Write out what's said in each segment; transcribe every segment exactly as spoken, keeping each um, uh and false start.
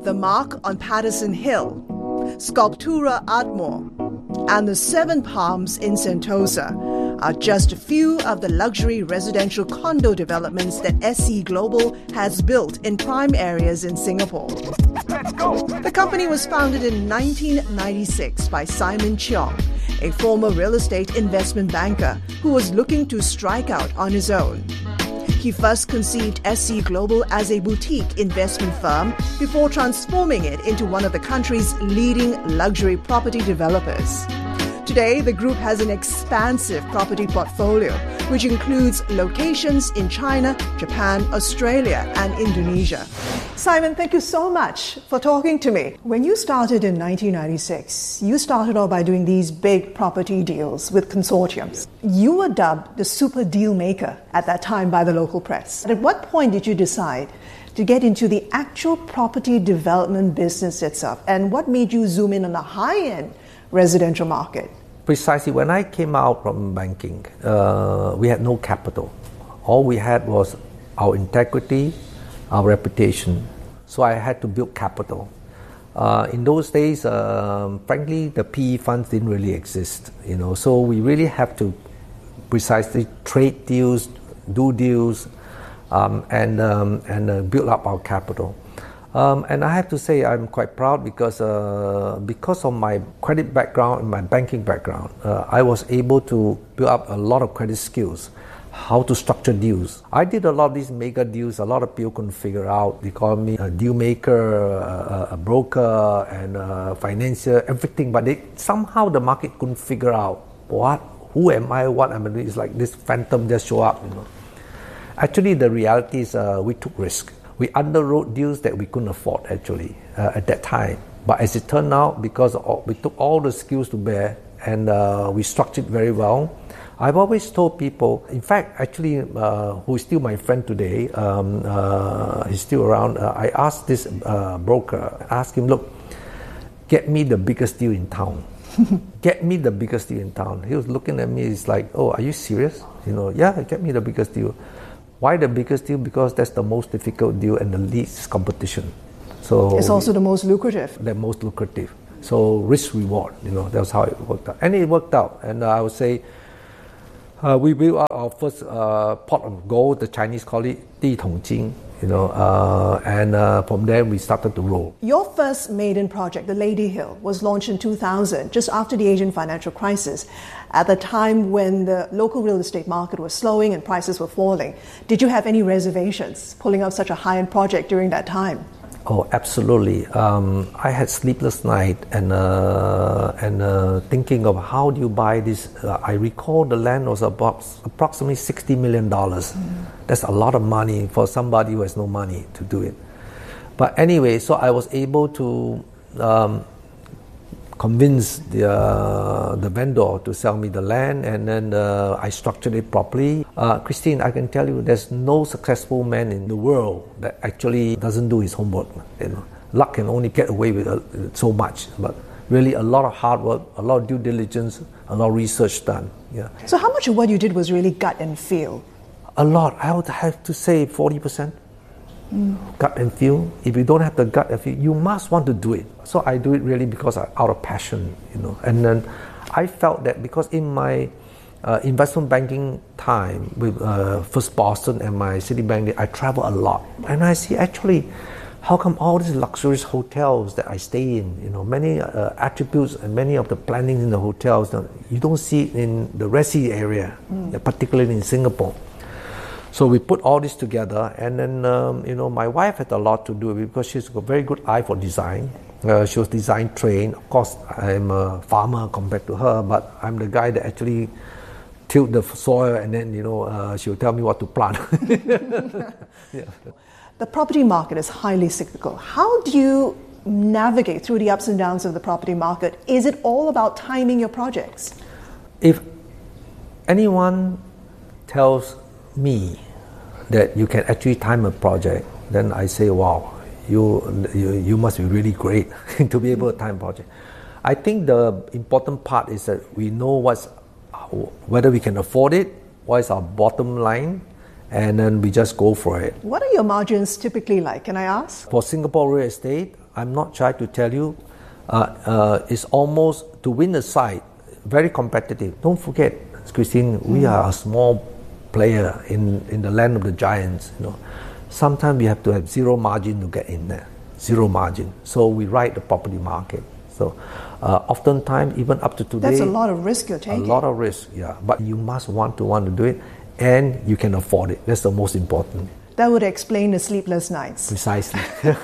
the Mark on Patterson Hill, Sculptura Ardmore, and the Seven Palms in Sentosa are just a few of the luxury residential condo developments that S C Global has built in prime areas in Singapore. Let's go! The company was founded in nineteen ninety-six by Simon Cheong, a former real estate investment banker who was looking to strike out on his own. He first conceived S C Global as a boutique investment firm before transforming it into one of the country's leading luxury property developers. Today, the group has an expansive property portfolio, which includes locations in China, Japan, Australia, and Indonesia. Simon, thank you so much for talking to me. When you started in nineteen ninety-six, you started off by doing these big property deals with consortiums. You were dubbed the super deal maker at that time by the local press. At what point did you decide to get into the actual property development business itself? And what made you zoom in on the high-end residential market? Precisely, when I came out from banking, uh, we had no capital. All we had was our integrity, our reputation. So I had to build capital. Uh, in those days, um, frankly, the P E funds didn't really exist, you know. So we really have to precisely trade deals, do deals, um, and um, and uh, build up our capital. Um, and I have to say I'm quite proud because uh, because of my credit background and my banking background, uh, I was able to build up a lot of credit skills, how to structure deals. I did a lot of these mega deals. A lot of people couldn't figure out. They call me a deal maker, a, a broker, and a financier, everything. But they, somehow the market couldn't figure out what, who am I, what am I doing. It's like this phantom just show up, you know. Actually, the reality is uh, we took risk. We underwrote deals that we couldn't afford actually uh, at that time. But as it turned out, because of, we took all the skills to bear and uh, we structured very well. I've always told people, in fact, actually, uh, who is still my friend today, um, uh, he's still around. Uh, I asked this uh, broker, I asked him, look, get me the biggest deal in town. Get me the biggest deal in town. He was looking at me, he's like, oh, are you serious? You know, yeah, get me the biggest deal. Why the biggest deal? Because that's the most difficult deal and the least competition. So it's also the most lucrative. The most lucrative. So risk reward, you know, that's how it worked out. And it worked out. And uh, I would say uh, we built out our first uh, pot of gold. The Chinese call it Di Tong Jing, you know, uh, and uh, from there we started to roll. Your first maiden project, the Lady Hill, was launched in two thousand, just after the Asian financial crisis, at the time when the local real estate market was slowing and prices were falling. Did you have any reservations pulling out such a high-end project during that time? Oh, absolutely. Um, I had sleepless night and uh, and uh, thinking of how do you buy this. Uh, I recall the land was about approximately sixty million dollars. Mm. That's a lot of money for somebody who has no money to do it. But anyway, so I was able to um, convince the uh, the vendor to sell me the land, and then uh, I structured it properly. Uh, Christine, I can tell you, there's no successful man in the world that actually doesn't do his homework. You know, luck can only get away with uh, so much, but really a lot of hard work, a lot of due diligence, a lot of research done. Yeah. So how much of what you did was really gut and feel? A lot. I would have to say forty percent. Mm. Gut and feel. If you don't have the gut and feel, you must want to do it. So I do it really because I, out of passion, you know. And then I felt that because in my uh, investment banking time with uh, First Boston and my Citibank, I travel a lot, and I see actually how come all these luxurious hotels that I stay in, you know, many uh, attributes and many of the plannings in the hotels, you don't see it in the Resi area, mm. particularly in Singapore. So we put all this together, and then um, you know, my wife had a lot to do with it because she's got a very good eye for design. Uh, she was design trained. Of course, I'm a farmer compared to her, but I'm the guy that actually tilled the soil, and then you know uh, she will tell me what to plant. Yeah. The property market is highly cyclical. How do you navigate through the ups and downs of the property market? Is it all about timing your projects? If anyone tells me that you can actually time a project, then I say, wow, you you, you must be really great to be able to time a project. I think the important part is that we know what's whether we can afford it, what is our bottom line, and then we just go for it. What are your margins typically like, can I ask? For Singapore real estate, I'm not trying to tell you, uh, uh, it's almost to win the side, very competitive. Don't forget, Christine, we mm. are a small player in, in the land of the giants. You know, sometimes we have to have zero margin to get in there, zero margin. So we ride the property market. So uh, oftentimes, even up to today, that's a lot of risk you're taking. A lot of risk, yeah. But you must want to want to do it, and you can afford it. That's the most important. That would explain the sleepless nights. Precisely.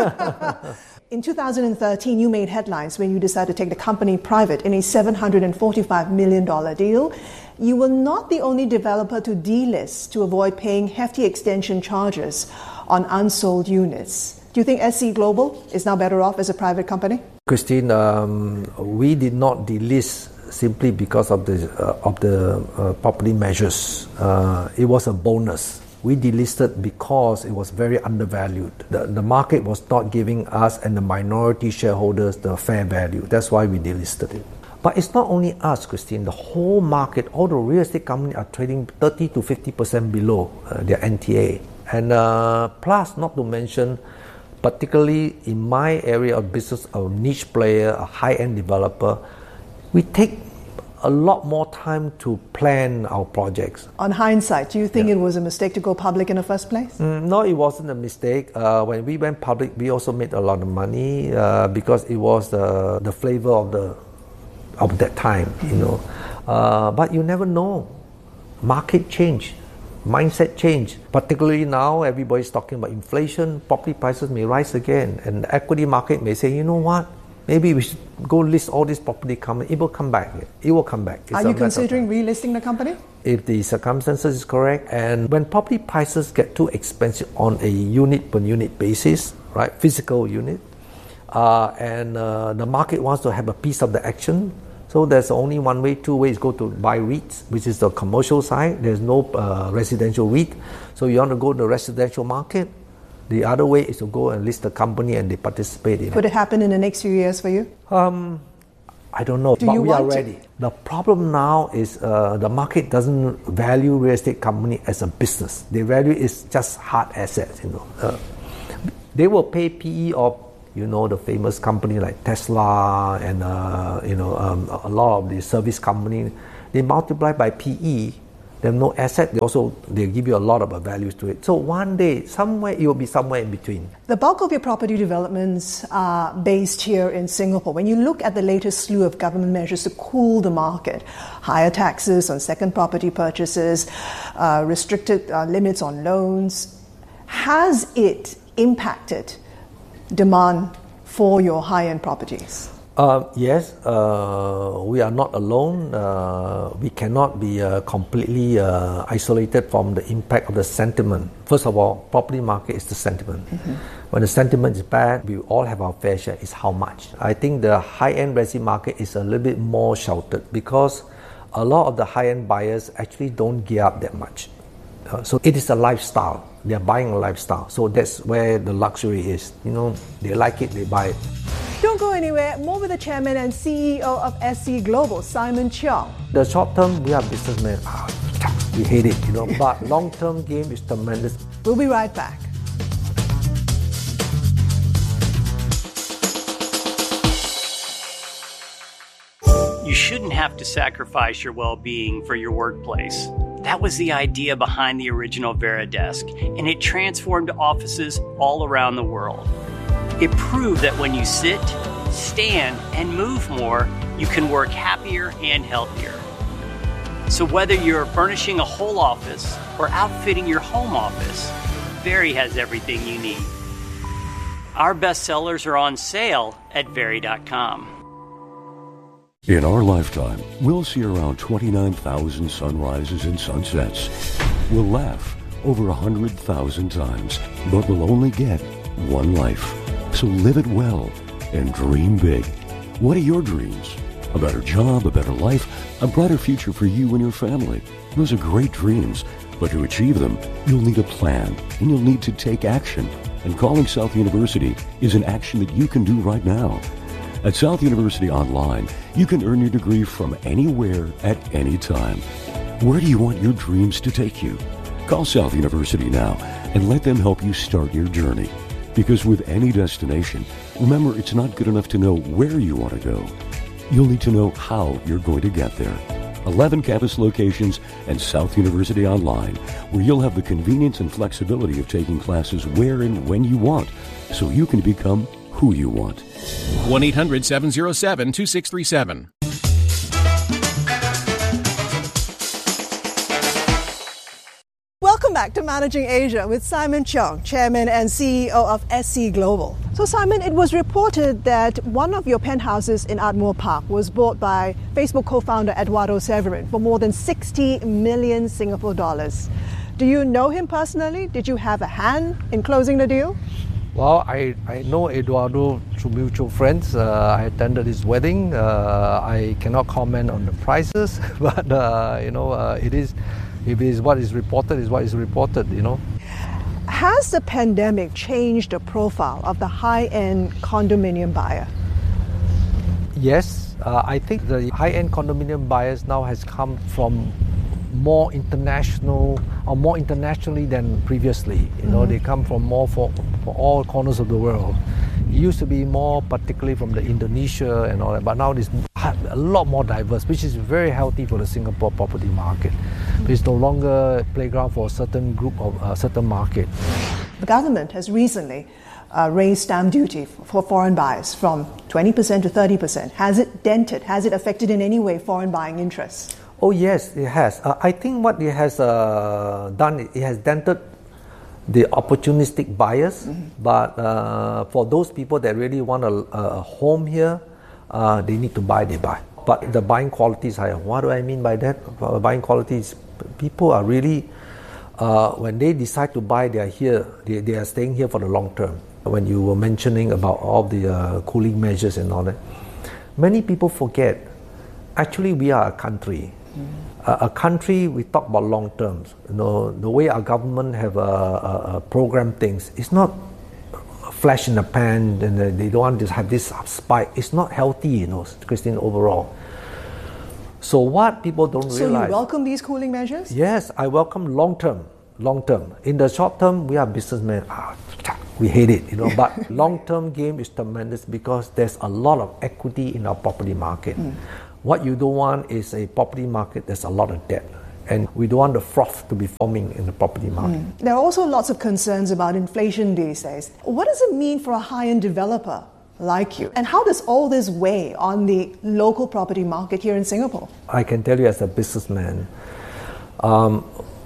In two thousand thirteen, you made headlines when you decided to take the company private in a seven hundred forty-five million dollars deal. You were not the only developer to delist to avoid paying hefty extension charges on unsold units. Do you think S C Global is now better off as a private company? Christine, um, we did not delist simply because of the uh, of the uh, property measures. Uh, it was a bonus. We delisted because it was very undervalued. The, the market was not giving us and the minority shareholders the fair value. That's why we delisted it. But it's not only us, Christine. The whole market, all the real estate companies are trading thirty to fifty percent below uh, their N T A. And uh, plus, not to mention, particularly in my area of business, a niche player, a high-end developer, we take a lot more time to plan our projects. On hindsight, do you think yeah. it was a mistake to go public in the first place? Mm, no, it wasn't a mistake. Uh, when we went public, we also made a lot of money uh, because it was the the flavor of the of that time, mm-hmm. you know. Uh, but you never know. Market change, mindset change. Particularly now, everybody's talking about inflation. Property prices may rise again, and the equity market may say, you know what? Maybe we should go list all these property companies. It will come back. It will come back. It's Are you considering relisting the company? If the circumstances is correct, and when property prices get too expensive on a unit per unit basis, right, physical unit, uh, and uh, the market wants to have a piece of the action, so there's only one way, two ways, go to buy REITs, which is the commercial side. There's no uh, residential REIT, so you want to go to the residential market. The other way is to go and list the company and they participate in it. Could it happen in the next few years for you? Um, I don't know, Do but you we want are ready. To? The problem now is uh, the market doesn't value real estate company as a business. They value it just hard assets. You know, uh, they will pay P E of you know the famous company like Tesla and uh, you know um, a lot of the service company. They multiply by P E. They have no asset. They also they give you a lot of values to it. So one day, somewhere it will be somewhere in between. The bulk of your property developments are based here in Singapore. When you look at the latest slew of government measures to cool the market, higher taxes on second property purchases, uh, restricted uh, limits on loans, has it impacted demand for your high-end properties? Uh, yes, uh, we are not alone. Uh, we cannot be uh, completely uh, isolated from the impact of the sentiment. First of all, property market is the sentiment. Mm-hmm. When the sentiment is bad, we all have our fair share. It's how much. I think the high-end resi market is a little bit more sheltered because a lot of the high-end buyers actually don't gear up that much. Uh, so it is a lifestyle. They are buying a lifestyle. So that's where the luxury is. You know, they like it, they buy it. Don't go anywhere. More with the chairman and C E O of S C Global, Simon Cheong. The short term, we are businessmen. Ah, we hate it, you know. But long term game is tremendous. We'll be right back. You shouldn't have to sacrifice your well-being for your workplace. That was the idea behind the original VeriDesk, and it transformed offices all around the world. It proved that when you sit, stand, and move more, you can work happier and healthier. So whether you're furnishing a whole office or outfitting your home office, Veri has everything you need. Our bestsellers are on sale at Veri dot com. In our lifetime, we'll see around twenty-nine thousand sunrises and sunsets. We'll laugh over one hundred thousand times, but we'll only get one life. So live it well and dream big. What are your dreams? A better job, a better life, a brighter future for you and your family. Those are great dreams, but to achieve them, you'll need a plan and you'll need to take action. And calling South University is an action that you can do right now. At South University Online, you can earn your degree from anywhere at any time. Where do you want your dreams to take you? Call South University now and let them help you start your journey. Because with any destination, remember, it's not good enough to know where you want to go. You'll need to know how you're going to get there. eleven campus locations and South University Online, where you'll have the convenience and flexibility of taking classes where and when you want, so you can become who you want. one eight hundred seven oh seven two six three seven. Welcome back to Managing Asia with Simon Cheong, Chairman and C E O of S C Global. So Simon, it was reported that one of your penthouses in Ardmore Park was bought by Facebook co-founder Eduardo Severin for more than sixty million Singapore dollars. Do you know him personally? Did you have a hand in closing the deal? Well, I, I know Eduardo through mutual friends. Uh, I attended his wedding. Uh, I cannot comment on the prices, but uh, you know, uh, it is, if it is what is reported, is what is reported, you know. Has the pandemic changed the profile of the high-end condominium buyer? Yes, uh, I think the high-end condominium buyers now has come from more international or more internationally than previously. You know, mm-hmm. They come from more for, for all corners of the world. It used to be more particularly from the Indonesia and all that, but now it's a lot more diverse, which is very healthy for the Singapore property market. Mm-hmm. It's no longer a playground for a certain group of a uh, certain market. The government has recently uh, raised stamp duty for foreign buyers from twenty percent to thirty percent. Has it dented, has it affected in any way foreign buying interests? Oh yes, it has. Uh, I think what it has uh, done, it has dented the opportunistic buyers. Mm-hmm. But uh, for those people that really want a, a home here, uh, they need to buy, they buy. But the buying quality is higher. What do I mean by that? Uh, buying quality is people are really, uh, when they decide to buy, they are here, they, they are staying here for the long term. When you were mentioning about all the uh, cooling measures and all that, many people forget, actually we are a country. Uh, a country, we talk about long terms. You know, the way our government have uh, uh, program things, it's not a flash in the pan, and they don't want to have this spike. It's not healthy, you know, Christine, overall. So what people don't so realize. So you welcome these cooling measures? Yes, I welcome long term. Long term. In the short term, we are businessmen. Ah, we hate it, you know. But long term game is tremendous because there's a lot of equity in our property market. Mm. What you don't want is a property market that's a lot of debt. And we don't want the froth to be forming in the property market. Mm. There are also lots of concerns about inflation these days. What does it mean for a high-end developer like you? And how does all this weigh on the local property market here in Singapore? I can tell you as a businessman, um,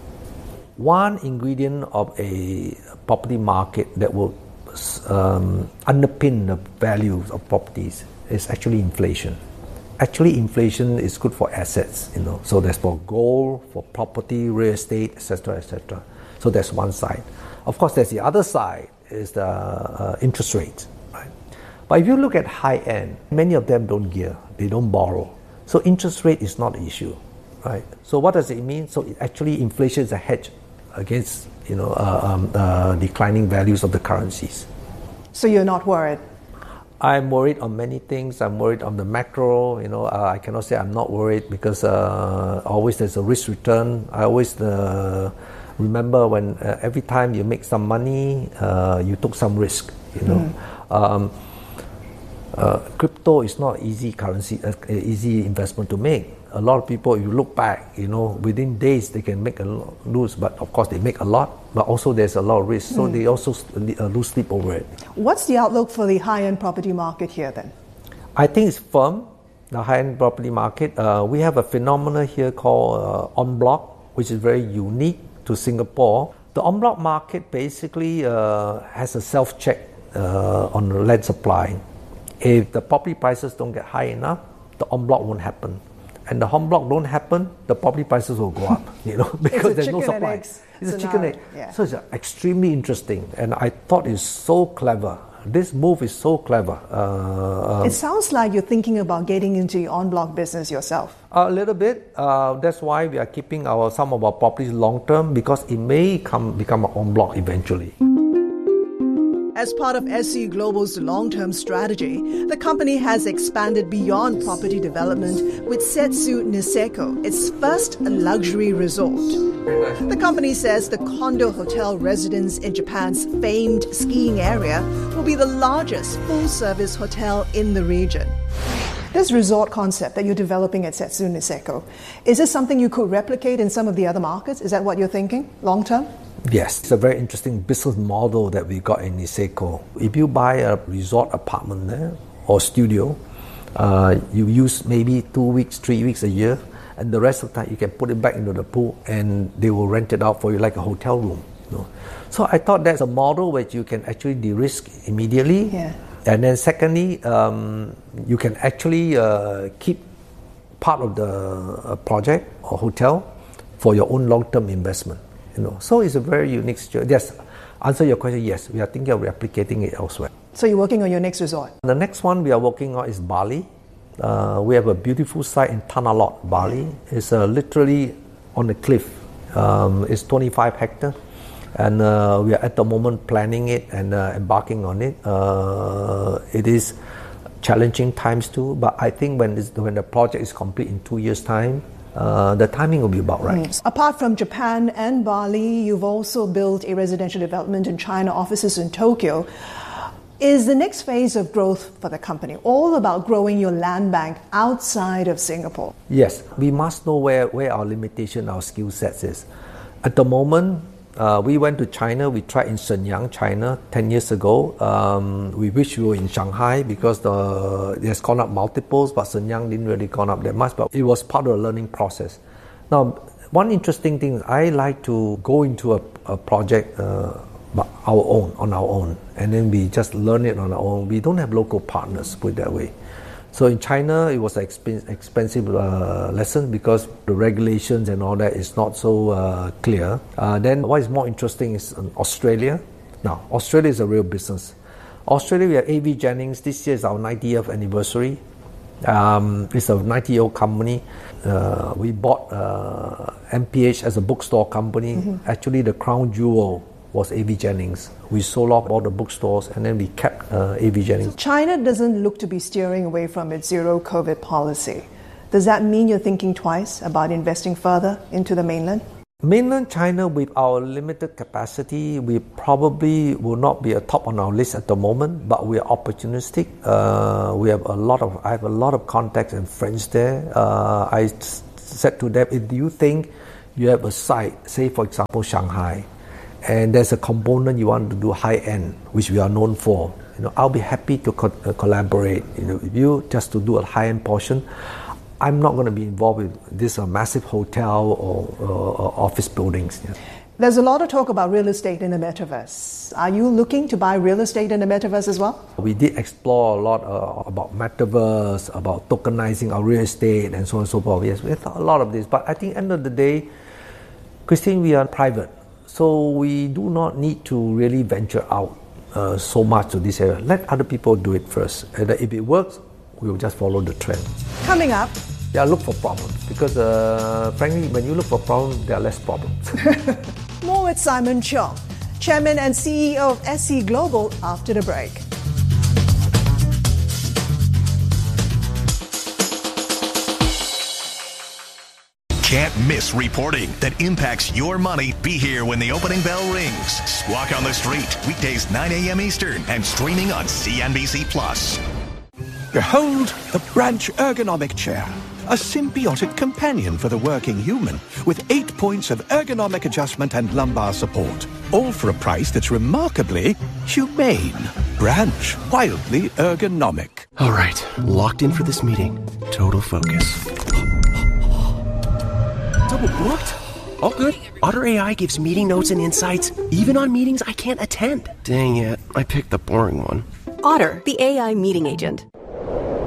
one ingredient of a property market that will um, underpin the values of properties is actually inflation. Actually, inflation is good for assets, you know. So that's for gold, for property, real estate, et cetera, et cetera. So that's one side. Of course, there's the other side, is the uh, interest rates, right? But if you look at high end, many of them don't gear, they don't borrow. So interest rate is not an issue, right? So what does it mean? So it actually, inflation is a hedge against, you know, uh, um, uh, declining values of the currencies. So you're not worried? I'm worried on many things. I'm worried on the macro. You know, uh, I cannot say I'm not worried because uh, always there's a risk return. I always uh, remember when uh, every time you make some money, uh, you took some risk. You know, mm. um, uh, crypto is not easy currency, uh, easy investment to make. A lot of people, if you look back, you know, within days they can make a lot, lose, but of course they make a lot, but also there's a lot of risk, so mm. they also uh, lose sleep over it. What's the outlook for the high-end property market here then? I think it's firm, the high-end property market. Uh, we have a phenomenon here called uh, en bloc, which is very unique to Singapore. The en bloc market basically uh, has a self-check uh, on the land supply. If the property prices don't get high enough, the en bloc won't happen. And the en bloc don't happen, the property prices will go up, you know, because there's no supply. It's a scenario. chicken egg. Yeah. So it's extremely interesting, and I thought it's so clever. This move is so clever. Uh, it sounds like you're thinking about getting into the en bloc business yourself. A little bit. Uh, that's why we are keeping our some of our properties long term, because it may come become an en bloc eventually. As part of S C Global's long-term strategy, the company has expanded beyond property development with Setsu Niseko, its first luxury resort. The company says the condo hotel residence in Japan's famed skiing area will be the largest full-service hotel in the region. This resort concept that you're developing at Setsu Niseko, is this something you could replicate in some of the other markets? Is that what you're thinking long-term? Yes, it's a very interesting business model that we got in Niseko. If you buy a resort apartment there or studio, uh, you use maybe two weeks, three weeks a year, and the rest of the time you can put it back into the pool and they will rent it out for you like a hotel room. You know? So I thought that's a model which you can actually de-risk immediately. Yeah. And then secondly, um, you can actually uh, keep part of the uh, project or hotel for your own long-term investment. You know, so it's a very unique situation. Yes, answer your question, yes, we are thinking of replicating it elsewhere. So you're working on your next resort? The next one we are working on is Bali. Uh, we have a beautiful site in Tanah Lot, Bali. It's uh, literally on the cliff. Um, it's twenty-five hectares. And uh, we are at the moment planning it and uh, embarking on it. Uh, it is challenging times too, but I think when, this, when the project is complete in two years' time, Uh, the timing will be about right. Mm. Apart from Japan and Bali, you've also built a residential development in China, offices in Tokyo. Is the next phase of growth for the company all about growing your land bank outside of Singapore? Yes, we must know where, where our limitation, our skill sets is. At the moment, uh, we went to China, we tried in Shenyang, China, ten years ago. Um, we wish we were in Shanghai because the, it has gone up multiples, but Shenyang didn't really gone up that much, but it was part of the learning process. Now, one interesting thing, I like to go into a, a project uh, our own, on our own, and then we just learn it on our own. We don't have local partners, put it that way. So in China, it was an exp- expensive uh, lesson because the regulations and all that is not so uh, clear. Uh, then what is more interesting is in Australia. Now, Australia is a real business. Australia, we have A V Jennings. This year is our ninetieth anniversary. Um, it's a ninety-year-old company. Uh, we bought uh, M P H as a bookstore company. Mm-hmm. Actually, the crown jewel was A V Jennings. We sold off all the bookstores and then we kept uh, A V Jennings. China doesn't look to be steering away from its zero COVID policy. Does that mean you're thinking twice about investing further into the mainland? Mainland China, with our limited capacity, we probably will not be a top on our list at the moment, but we are opportunistic. Uh, we have a lot of, I have a lot of contacts and friends there. Uh, I s- said to them, if you think you have a site, say for example Shanghai, and there's a component you want to do high-end, which we are known for, you know, I'll be happy to co- uh, collaborate you know, with you just to do a high-end portion. I'm not going to be involved with this uh, massive hotel or, uh, or office buildings. Yeah. There's a lot of talk about real estate in the metaverse. Are you looking to buy real estate in the metaverse as well? We did explore a lot uh, about metaverse, about tokenizing our real estate and so on and so forth. Yes, we thought a lot of this. But I think at the end of the day, Christine, we are private. So we do not need to really venture out uh, so much to this area. Let other people do it first. And if it works, we will just follow the trend. Coming up. Yeah, look for problems. Because uh, frankly, when you look for problems, there are less problems. More with Simon Cheong, Chairman and C E O of S C Global, after the break. Can't miss reporting that impacts your money. Be here when the opening bell rings. Squawk on the Street, weekdays nine a.m. Eastern and streaming on C N B C Plus. Behold the Branch Ergonomic Chair, a symbiotic companion for the working human with eight points of ergonomic adjustment and lumbar support, all for a price that's remarkably humane. Branch, wildly ergonomic. All right, locked in for this meeting. Total focus. Double booked? All good. Otter A I gives meeting notes and insights, even on meetings I can't attend. Dang it, I picked the boring one. Otter, the A I meeting agent.